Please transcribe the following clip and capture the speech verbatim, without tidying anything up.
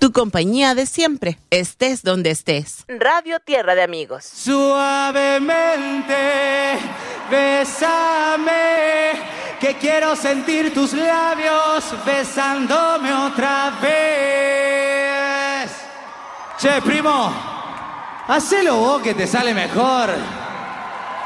Tu compañía de siempre, estés donde estés. Radio Tierra de Amigos. Suavemente, bésame, que quiero sentir tus labios besándome otra vez. Che, primo, hacelo vos que te sale mejor.